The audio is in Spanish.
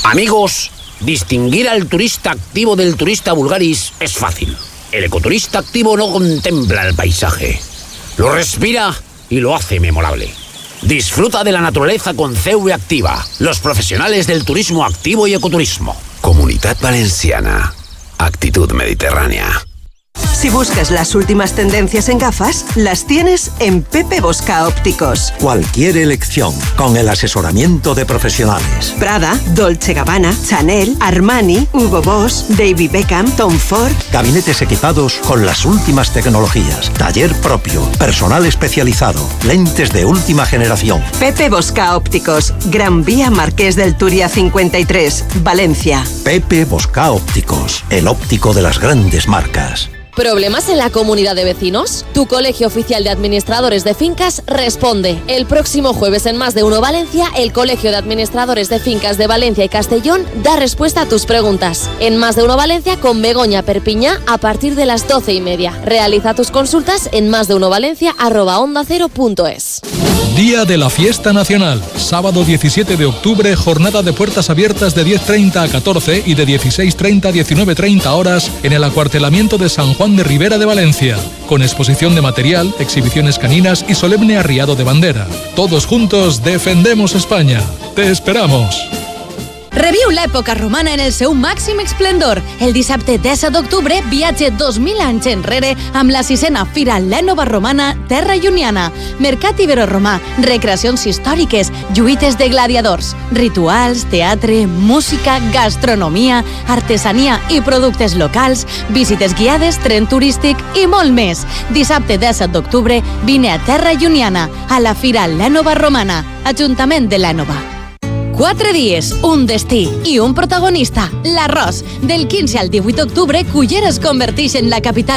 Amigos, distinguir al turista activo del turista vulgaris es fácil. El ecoturista activo no contempla el paisaje, lo respira y lo hace memorable. Disfruta de la naturaleza con CV Activa, los profesionales del turismo activo y ecoturismo. Comunitat Valenciana. Actitud mediterránea. Si buscas las últimas tendencias en gafas, las tienes en Pepe Bosca Ópticos. Cualquier elección, con el asesoramiento de profesionales. Prada, Dolce & Gabbana, Chanel, Armani, Hugo Boss, David Beckham, Tom Ford. Gabinetes equipados con las últimas tecnologías. Taller propio, personal especializado, lentes de última generación. Pepe Bosca Ópticos, Gran Vía Marqués del Turia 53, Valencia. Pepe Bosca Ópticos, el óptico de las grandes marcas. ¿Problemas en la comunidad de vecinos? Tu Colegio Oficial de Administradores de Fincas responde. El próximo jueves en Más de Uno Valencia, el Colegio de Administradores de Fincas de Valencia y Castellón da respuesta a tus preguntas. En Más de Uno Valencia con Begoña Perpiñá a partir de las 12:30. Realiza tus consultas en másdeunovalencia@ondacero.es. Día de la Fiesta Nacional. Sábado 17 de octubre, jornada de puertas abiertas de 10:30 a 14 y de 16:30 a 19:30 horas en el acuartelamiento de San Juan de Ribera de Valencia, con exposición de material, exhibiciones caninas y solemne arriado de bandera. Todos juntos defendemos España. Te esperamos. Reviu l'època romana en el seu màxim esplendor. El dissabte 10 d'octubre viatge 2.000 anys enrere amb la 6a Fira Lènova Romana Terra Iuniana. Mercat Ibero-Romà, recreacions històriques, lluites de gladiadors, rituals, teatre, música, gastronomia, artesania i productes locals, visites guiades, tren turístic i molt més. Dissabte 17 d'octubre vine a Terra Iuniana, a la Fira Lènova Romana, Ajuntament de Lènova. 4 dies, un destí i un protagonista, l'arròs. Del 15 al 18 d'octubre, Cullera es converteix en la capital